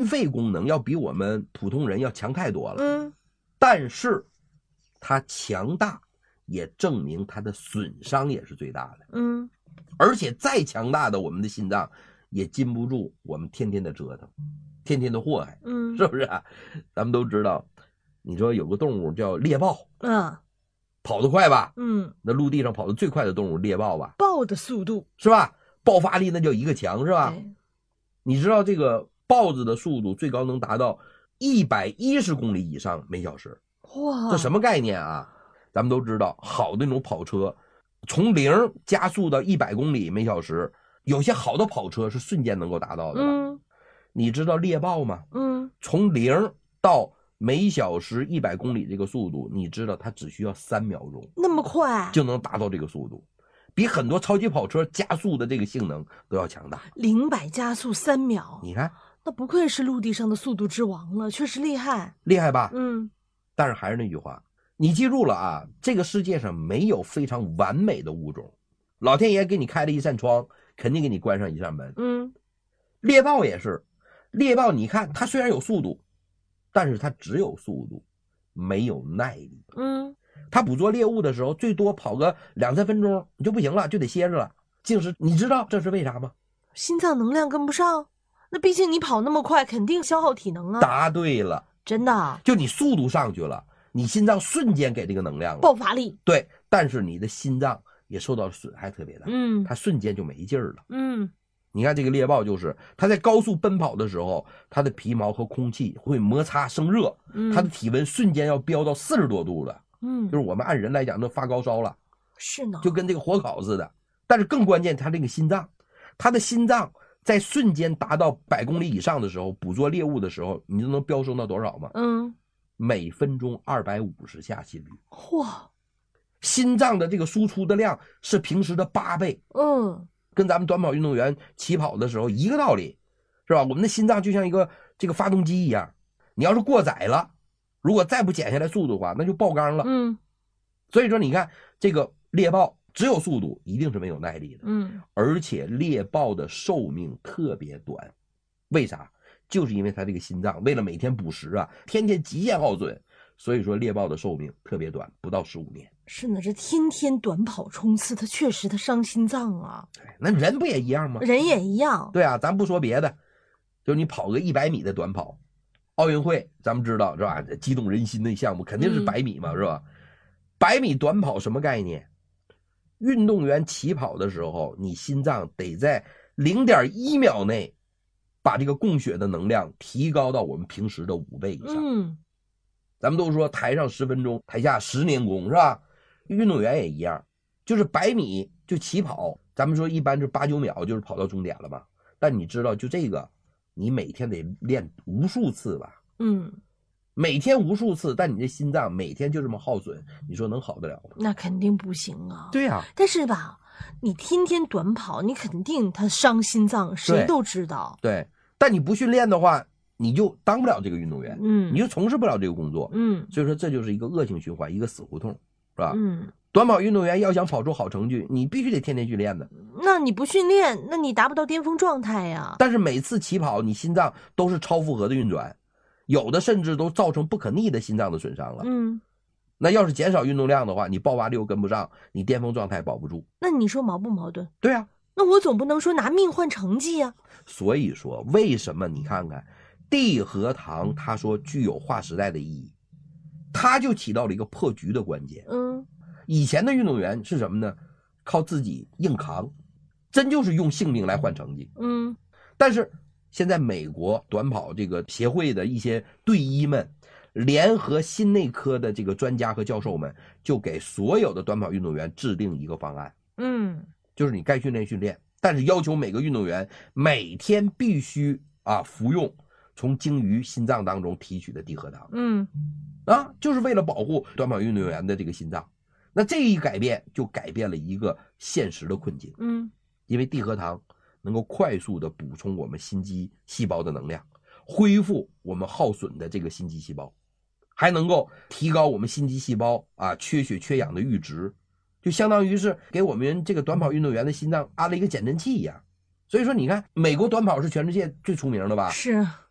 肺功能要比我们普通人要强太多了。但是它强大也证明它的损伤也是最大的。而且再强大的我们的心脏也禁不住我们天天的折腾，天天的祸害。是不是啊？咱们都知道，你说有个动物叫猎豹，跑得快吧？那陆地上跑得最快的动物猎豹吧？ 豹的速度是吧？爆发力那叫一个强，是吧？你知道这个豹子的速度最高能达到110公里以上每小时。哇，这什么概念啊？咱们都知道，好的那种跑车从0加速到100公里每小时，有些好的跑车是瞬间能够达到的吧？你知道猎豹吗？从0到每小时100公里这个速度，你知道它只需要3秒钟， 那么快就能达到这个速度，比很多超级跑车加速的这个性能都要强大。 0-100加速3秒， 你看， 那不愧是陆地上的速度之王了，确实厉害， 厉害吧？但是还是那句话，你记住了啊，这个世界上没有非常完美的物种，老天爷给你开了一扇窗，肯定给你关上一扇门。猎豹也是，猎豹你看它虽然有速度，但是它只有速度，没有耐力。它捕捉猎物的时候，最多跑个2-3分钟你就不行了，就得歇着了。净是你知道这是为啥吗？ 心脏能量跟不上，那毕竟你跑那么快，肯定消耗体能啊。 答对了， 真的， 就你速度上去了，你心脏瞬间给这个能量了， 爆发力。 对，但是你的心脏也受到损害特别大，它瞬间就没劲儿了。你看这个猎豹，就是它在高速奔跑的时候，它的皮毛和空气会摩擦生热，它的体温瞬间要飙到40多度了。就是我们按人来讲都发高烧了， 是呢， 就跟这个火烤似的。但是更关键，它这个心脏，它的心脏在瞬间达到100公里以上的时候，捕捉猎物的时候，你知道能飙升到多少吗？每分钟250下心率。 哇， 心脏的这个输出的量是平时的8倍。跟咱们短跑运动员起跑的时候一个道理，是吧？我们的心脏就像一个这个发动机一样，你要是过载了，如果再不减下来速度的话，那就爆缸了。所以说你看这个猎豹只有速度，一定是没有耐力的。而且猎豹的寿命特别短，为啥？就是因为它这个心脏为了每天捕食啊，天天极限耗损，所以说猎豹的寿命特别短，不到15年。 是呢，这天天短跑冲刺，它确实它伤心脏啊。 那人不也一样吗？ 人也一样。 对啊，咱不说别的，就是你跑个100米的短跑，奥运会咱们知道是吧？激动人心的项目肯定是100米嘛，是吧？100米短跑什么概念？运动员起跑的时候，你心脏得在0.1秒内把这个供血的能量提高到我们平时的5倍以上。咱们都说台上10分钟，台下10年功，是吧？运动员也一样，就是100米就起跑，咱们说一般是8-9秒就是跑到终点了嘛。但你知道就这个，你每天得练无数次吧？每天无数次，但你这心脏每天就这么耗损，你说能好得了吗？ 那肯定不行啊。 对啊， 但是吧，你天天短跑，你肯定它伤心脏，谁都知道。 对，但你不训练的话，你就当不了这个运动员，你就从事不了这个工作。所以说这就是一个恶性循环，一个死胡同，是吧？短跑运动员要想跑出好成绩，你必须得天天训练的。 那你不训练，那你达不到巅峰状态呀。 但是每次起跑，你心脏都是超负荷的运转，有的甚至都造成不可逆的心脏的损伤了。那要是减少运动量的话，你爆发力又跟不上，你巅峰状态保不住。 那你说矛不矛盾？ 对啊， 那我总不能说拿命换成绩呀。 所以说，为什么你看看地核糖，它说具有划时代的意义，它就起到了一个破局的关键。以前的运动员是什么呢？靠自己硬扛，真就是用性命来换成绩。但是现在美国短跑这个协会的一些队医们联合心内科的这个专家和教授们，就给所有的短跑运动员制定一个方案。就是你该训练训练，但是要求每个运动员每天必须服用从鲸鱼心脏当中提取的地核糖。就是为了保护短跑运动员的这个心脏。那这一改变就改变了一个现实的困境。因为地核糖能够快速的补充我们心肌细胞的能量，恢复我们耗损的这个心肌细胞，还能够提高我们心肌细胞缺血缺氧的阈值，就相当于是给我们这个短跑运动员的心脏安了一个减震器一样。所以说你看美国短跑是全世界最出名的吧？ 是。